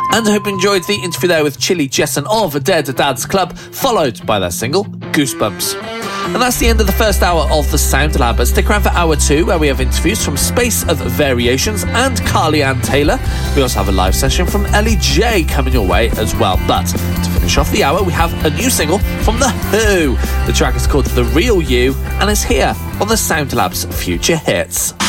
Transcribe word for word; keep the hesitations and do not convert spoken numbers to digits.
And I hope you enjoyed the interview there with Chili Jessen of Dead Dad's Club, followed by their single, Goosebumps. And that's the end of the first hour of the Sound Lab. But stick around for hour two, where we have interviews from Space of Variations and Carly Ann Taylor. We also have a live session from Ellie J coming your way as well. But to finish off the hour, we have a new single from The Who. The track is called The Real You, and it's here on the Sound Lab's Future Hits.